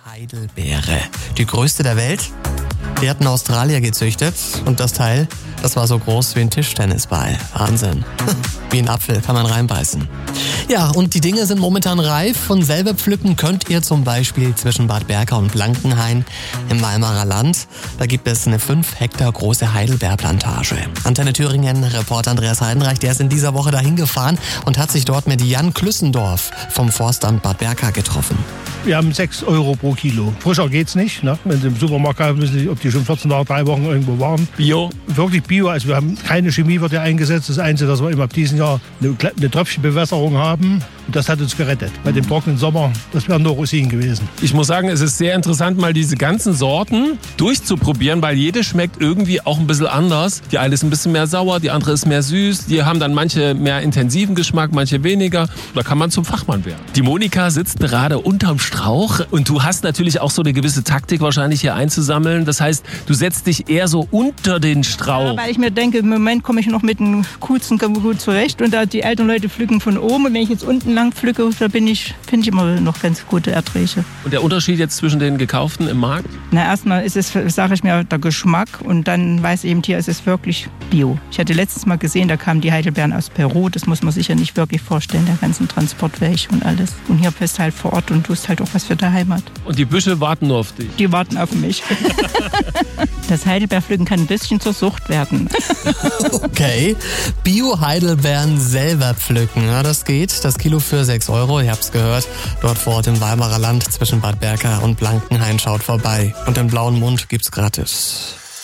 Heidelbeere, die größte der Welt. Die hat ein Australier gezüchtet und das Teil, das war so groß wie ein Tischtennisball. Wahnsinn. Wie ein Apfel, kann man reinbeißen. Ja, und die Dinge sind momentan reif und selber pflücken könnt ihr zum Beispiel zwischen Bad Berka und Blankenhain im Weimarer Land. Da gibt es eine 5 Hektar große Heidelbeerplantage. Antenne Thüringen, Reporter Andreas Heidenreich, der ist in dieser Woche dahin gefahren und hat sich dort mit Jan Klüssendorf vom Forstamt Bad Berka getroffen. Wir haben 6 Euro pro Kilo. Frischer geht's nicht. Ne? Wenn Sie im Supermarkt kaufen, wissen Sie, ob die schon 14 Tage, 3 Wochen irgendwo waren. Bio? Wirklich Bio. Also wir haben keine Chemie wird ja eingesetzt. Das Einzige, dass wir immer ab diesem Jahr eine Tröpfchenbewässerung haben. Und das hat uns gerettet. Bei dem trockenen Sommer, das wären nur Rosinen gewesen. Ich muss sagen, es ist sehr interessant, mal diese ganzen Sorten durchzuprobieren, weil jede schmeckt irgendwie auch ein bisschen anders. Die eine ist ein bisschen mehr sauer, die andere ist mehr süß. Die haben dann manche mehr intensiven Geschmack, manche weniger. Da kann man zum Fachmann werden. Die Monika sitzt gerade unterm Strauch und du hast natürlich auch so eine gewisse Taktik wahrscheinlich hier einzusammeln. Das heißt, du setzt dich eher so unter den Strauch. Ja, weil ich mir denke, im Moment komme ich noch mit den Kuzen gut zurecht und da die älteren Leute pflücken von oben. Und wenn ich jetzt unten lang pflücke, da finde ich immer noch ganz gute Erträge. Und der Unterschied jetzt zwischen den gekauften im Markt? Na, erstmal ist es, sage ich mir, der Geschmack und dann weiß ich eben hier, ist es wirklich Bio. Ich hatte letztes Mal gesehen, da kamen die Heidelbeeren aus Peru. Das muss man sich ja nicht wirklich vorstellen, der ganzen Transportweg und alles. Und hier bist halt vor Ort und tust halt auch was für die Heimat. Und die Büsche warten nur auf dich? Die warten auf mich. Das Heidelbeerpflücken kann ein bisschen zur Sucht werden. Okay, Bio-Heidelbeeren selber pflücken, ja, das geht. Das Kilo für 6 Euro, ihr habt's gehört. Dort vor Ort im Weimarer Land zwischen Bad Berka und Blankenhain, schaut vorbei. Und den blauen Mund gibt's gratis.